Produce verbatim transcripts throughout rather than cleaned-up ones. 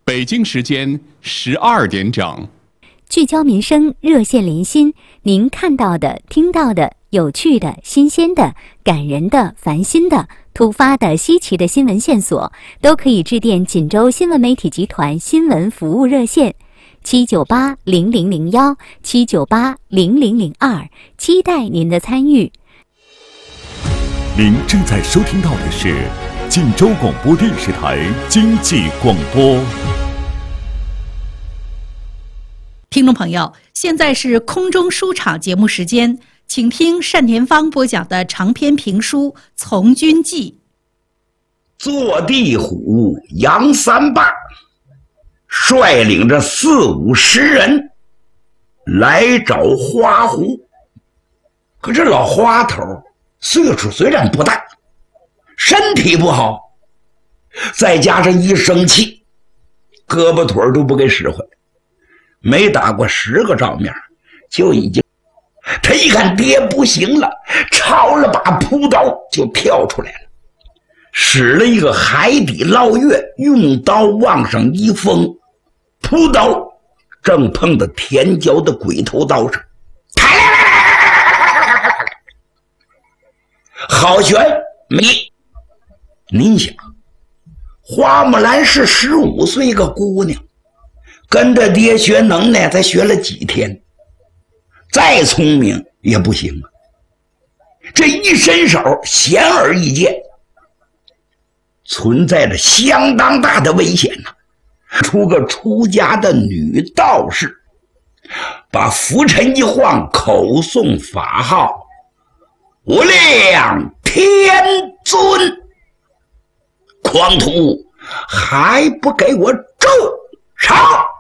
北京时间十二点整。 聚焦民生，热线连心，您看到的、听到的、有趣的、新鲜的、感人的、烦心的、突发的、稀奇的新闻线索，都可以致电锦州新闻媒体集团新闻服务热线七九八零零零幺七九八零零零二，期待您的参与。 您正在收听到的是锦州广播电视台经济广播。 听众朋友，现在是空中书场节目时间，请听单田芳播讲的长篇评书《从军记》。 坐地虎杨三霸率领着四五十人来找花狐，可这老花头岁数虽然不大，身体不好，再加上一生气，胳膊腿都不给使唤，没打过十个照面就已经，他一看爹不行了，抄了把朴刀就跳出来了，使了一个海底捞月，用刀往上一锋，朴刀正碰到田椒的鬼头刀上，好悬没？您想，花木兰是十五岁一个姑娘，跟着爹学能耐才学了几天，再聪明也不行啊。这一伸手显而易见，存在着相当大的危险呐、啊！出个出家的女道士，把拂尘一晃，口诵法号无量天尊，狂徒还不给我住手！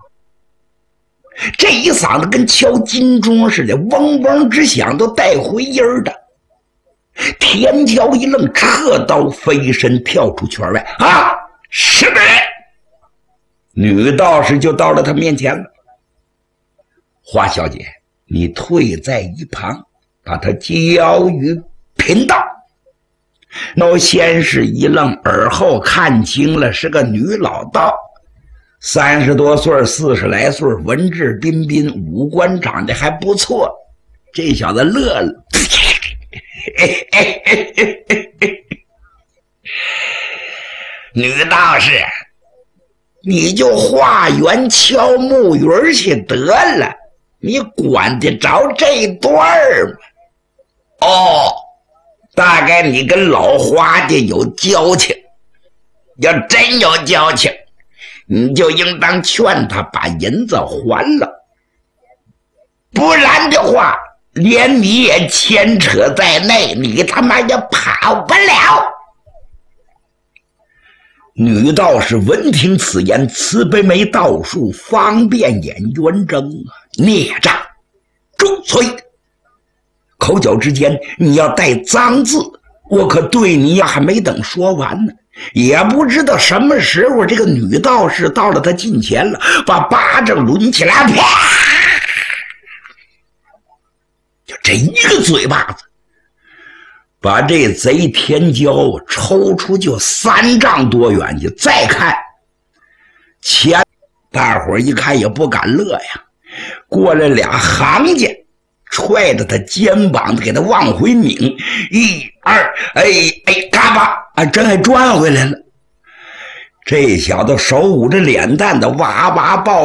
这一嗓子跟敲金钟似的，嗡嗡直响，都带回音儿的。田椒一愣，撤刀飞身跳出圈外。啊，是的！女道士就到了他面前了。花小姐，你退在一旁，把他交于贫道。那先是一愣，而后看清了是个女老道，三十多岁，四十来岁，文质彬彬，五官长得还不错。这小子乐了，女道士，你就化缘敲木鱼去得了，你管得着这段儿吗？哦，大概你跟老花家有交情，要真有交情，你就应当劝他把银子还了，不然的话连你也牵扯在内，你他妈也跑不了。女道士闻听此言，慈悲眉倒竖，方便眼圆睁啊，孽障住嘴！口角之间你要带脏字，我可对你呀还没等说完呢。也不知道什么时候这个女道士到了他近前了，把巴掌抡起来，啪！就这一个嘴巴子，把这贼田椒抽出就三丈多远去。再看前，大伙一看也不敢乐呀，过来俩行家，踹着他肩膀子给他往回拧，一二，哎哎，嘎巴啊，真还转回来了。这小子手捂着脸蛋子哇哇爆